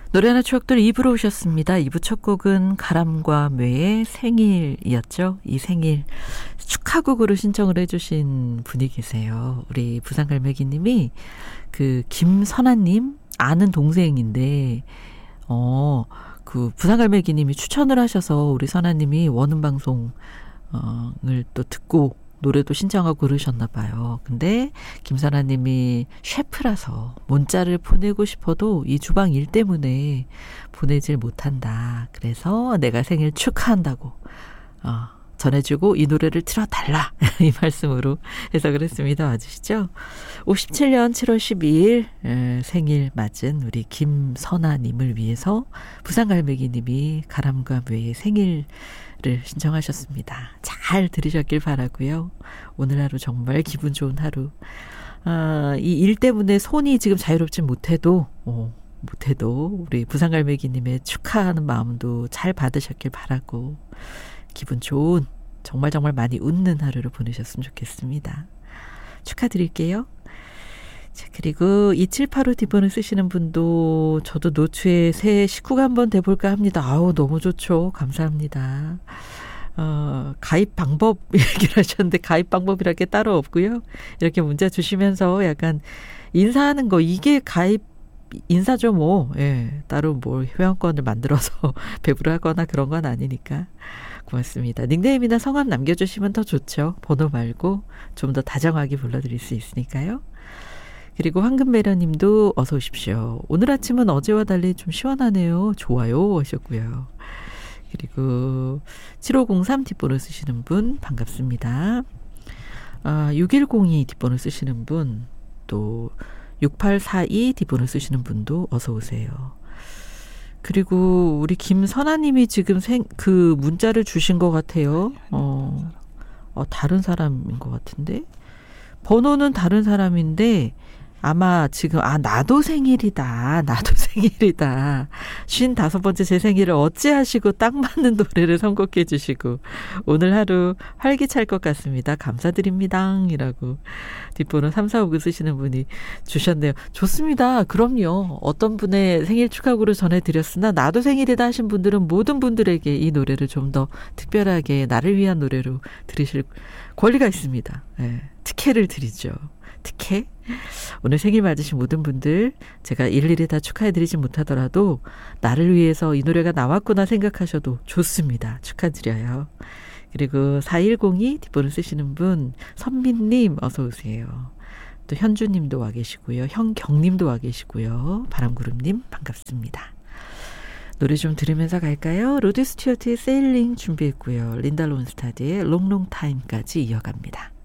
노래하는 추억들 2부로 오셨습니다. 2부 첫 곡은 가람과 묘의 생일이었죠. 이 생일 축하곡으로 신청을 해주신 분이 계세요. 우리 부산갈매기님이 그 김선아님 아는 동생인데 그 부산갈매기님이 추천을 하셔서 우리 선아님이 원음방송을 또 듣고 노래도 신청하고 그러셨나 봐요. 근데 김선아님이 셰프라서 문자를 보내고 싶어도 이 주방 일 때문에 보내질 못한다. 그래서 내가 생일 축하한다고 전해주고 이 노래를 틀어달라. 이 말씀으로 해석을 했습니다. 맞으시죠? 57년 7월 12일 생일 맞은 우리 김선아님을 위해서 부산갈매기님이 가람과 묘의 생일을 신청하셨습니다. 잘 들으셨길 바라고요. 오늘 하루 정말 기분 좋은 하루. 이 일 때문에 손이 지금 자유롭진 못해도 우리 부산갈매기님의 축하하는 마음도 잘 받으셨길 바라고 기분 좋은 정말 많이 웃는 하루를 보내셨으면 좋겠습니다. 축하드릴게요. 자, 그리고 2785 뒷번을 쓰시는 분도 저도 노추의 새 식구가 한번 돼볼까 합니다. 아우 너무 좋죠. 감사합니다. 가입 방법 얘기를 하셨는데 가입 방법이랄 게 따로 없고요. 이렇게 문자 주시면서 약간 인사하는 거 이게 가입 인사죠 뭐. 예, 따로 뭘 회원권을 만들어서 배부를 하거나 그런 건 아니니까 고맙습니다. 닉네임이나 성함 남겨주시면 더 좋죠. 번호 말고 좀 더 다정하게 불러드릴 수 있으니까요. 그리고 황금매러님도 어서 오십시오. 오늘 아침은 어제와 달리 좀 시원하네요. 좋아요 하셨고요. 그리고 7503 뒷번호 쓰시는 분 반갑습니다. 6102 뒷번호 쓰시는 분 또 6842 뒷번호 쓰시는 분도 어서 오세요. 그리고 우리 김선아님이 지금 그 문자를 주신 것 같아요. 다른 사람인 것 같은데 번호는 다른 사람인데 아마 지금 나도 생일이다. 55번째 제 생일을 어찌하시고 딱 맞는 노래를 선곡해 주시고 오늘 하루 활기찰 것 같습니다. 감사드립니다. 이라고 뒷번호 3459 쓰시는 분이 주셨네요. 좋습니다. 그럼요. 어떤 분의 생일 축하곡으로 전해드렸으나 나도 생일이다 하신 분들은 모든 분들에게 이 노래를 좀 더 특별하게 나를 위한 노래로 들으실 권리가 있습니다. 네, 특혜를 드리죠. 특혜? 오늘 생일 맞으신 모든 분들 제가 일일이 다 축하해드리지 못하더라도 나를 위해서 이 노래가 나왔구나 생각하셔도 좋습니다. 축하드려요. 그리고 4102 뒷번호 쓰시는 분 선민님 어서 오세요. 또 현주님도 와 계시고요. 형경님도 와 계시고요. 바람구름님 반갑습니다. 노래 좀 들으면서 갈까요? 로드 스튜어트의 세일링 준비했고요. 린다 론스타드의 롱롱타임까지 이어갑니다.